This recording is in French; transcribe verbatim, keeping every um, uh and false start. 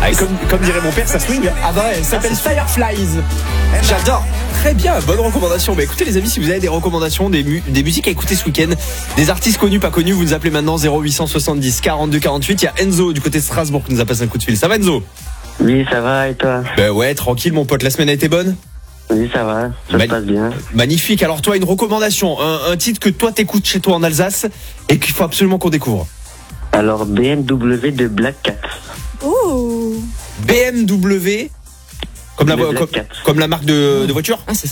Ah, comme, comme dirait mon père, ça swing. Ah bah ouais, ça s'appelle Fireflies. J'adore. Très bien, bonne recommandation. Bah écoutez les amis, si vous avez des recommandations, des, mu- des musiques à écouter ce week-end, des artistes connus, pas connus, vous nous appelez maintenant zéro huit cent soixante-dix quarante-deux quarante-huit. Il y a Enzo du côté de Strasbourg qui nous a passé un coup de fil. Ça va Enzo? Oui, ça va, et toi? Bah ouais, tranquille mon pote, la semaine a été bonne? Oui, ça va, ça Mag- se passe bien. Magnifique, alors toi une recommandation, un, un titre que toi t'écoutes chez toi en Alsace et qu'il faut absolument qu'on découvre. Alors, B M W de Black Cat. Oh. B M W, comme la, Le vo- Black comme, Cat. comme la marque de, de voiture? Ah, c'est ça.